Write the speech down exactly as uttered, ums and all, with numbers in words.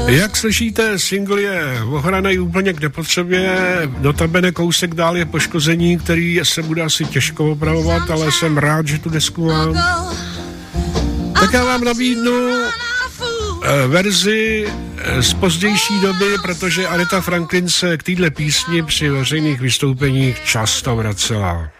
Jak slyšíte, single je ohranej úplně k nepotřebě, notabene kousek dál je poškození, který se bude asi těžko opravovat, ale jsem rád, že tu desku mám. Tak já vám nabídnu eh, verzi eh, z pozdější doby, protože Aretha Franklin se k téhle písni při veřejných vystoupeních často vracela.